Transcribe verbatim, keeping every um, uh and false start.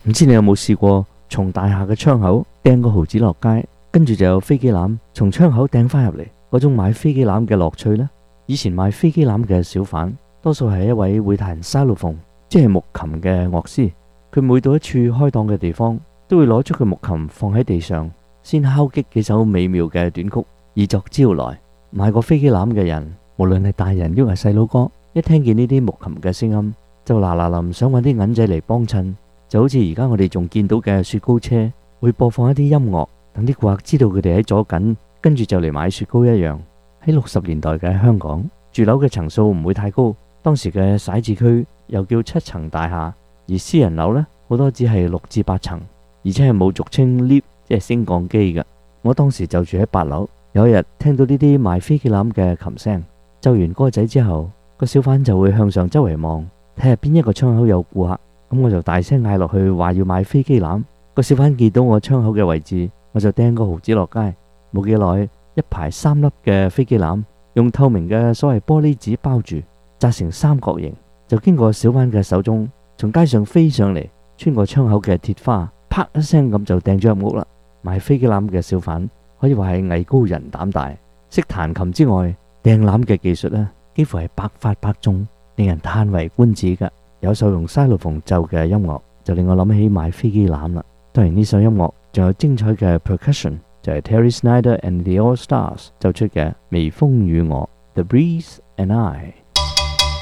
唔知你有冇試過從大廈嘅窗口掟個毫子落街，跟住就有飛機欖從窗口掟翻入嚟，嗰種買飛機欖嘅樂趣呢？以前賣飛機欖嘅小販多數係一位會彈沙律鳳，即係木琴嘅樂師。佢每到一處開檔嘅地方，都會攞出個木琴放喺地上，先敲擊幾首美妙嘅短曲，以作招來。買過飛機欖嘅人，無論係大人抑或細佬哥，一聽見呢啲木琴嘅聲音，就嗱嗱臨想揾啲銀仔嚟幫襯，就好似而家我哋仲見到嘅雪糕車會播放一啲音樂，等啲顧客知道佢哋喺左近，跟住就嚟買雪糕一樣。喺六十年代嘅香港，住樓嘅層數唔會太高，當時嘅徙置區又叫七層大廈，而私人樓呢，好多只係六至八層，而且係冇俗稱 lift 即係升降機嘅。我當時就住喺八樓，有一日聽到呢啲賣飛機欖嘅琴聲，奏完歌仔之後，個小販就會向上周圍望，睇下邊一個窗口有顧客，咁我就大聲嗌落去話要買飛機欖。個小販見到我窗口嘅位置，我就掟個毫子落街。冇幾耐，一排三粒嘅飛機欖用透明嘅所謂玻璃紙包住，紮成三角形，就經過小販嘅手中，從街上飛上嚟，穿過窗口嘅鐵花，啪一聲咁就掟咗入屋啦。賣飛機欖嘅小販可以話係藝高人膽大，識彈琴之外，掟欖嘅技術呢，幾乎係百發百中，令人嘆為觀止噶。有首用沙律鳳奏嘅音樂，就令我諗起買飛機欖啦。當然呢首音樂仲有精彩嘅 percussion， 就係 Terry Snyder and the All Stars 奏出嘅《微風與我》 The Breeze and I。